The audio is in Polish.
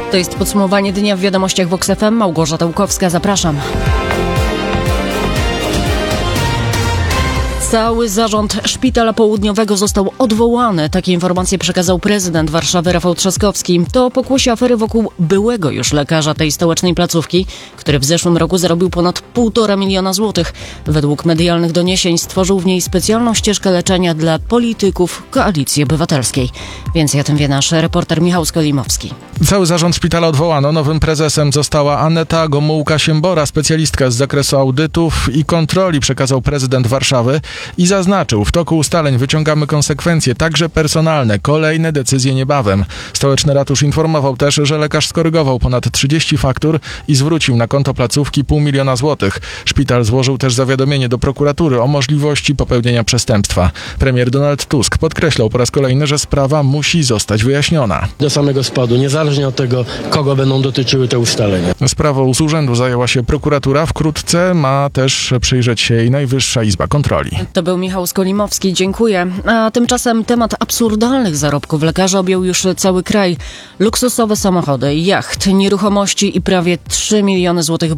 To jest podsumowanie dnia w Wiadomościach Vox FM. Małgorzata Łukowska, zapraszam. Cały zarząd Szpitala Południowego został odwołany. Takie informacje przekazał prezydent Warszawy Rafał Trzaskowski. To pokłosie afery wokół byłego już lekarza tej stołecznej placówki, który w zeszłym roku zarobił ponad 1,5 miliona złotych. Według medialnych doniesień stworzył w niej specjalną ścieżkę leczenia dla polityków Koalicji Obywatelskiej. Więcej o tym wie nasz reporter Michał Skolimowski. Cały zarząd szpitala odwołano. Nowym prezesem została Aneta Gomułka-Siembora, specjalistka z zakresu audytów i kontroli, przekazał prezydent Warszawy i zaznaczył: w toku ustaleń wyciągamy konsekwencje, także personalne. Kolejne decyzje niebawem. Stołeczny ratusz informował też, że lekarz skorygował ponad 30 faktur i zwrócił na konto placówki 500 000 złotych. Szpital złożył też zawiadomienie do prokuratury o możliwości popełnienia przestępstwa. Premier Donald Tusk podkreślał po raz kolejny, że sprawa musi zostać wyjaśniona. Do samego spodu, niezależnie od tego, kogo będą dotyczyły te ustalenia. Sprawą z urzędu zajęła się prokuratura. Wkrótce ma też przyjrzeć się jej Najwyższa Izba Kontroli. To był Michał Skolimowski, dziękuję. A tymczasem temat absurdalnych zarobków lekarzy objął już cały kraj. Luksusowe samochody, jacht, nieruchomości i prawie 3 miliony złotych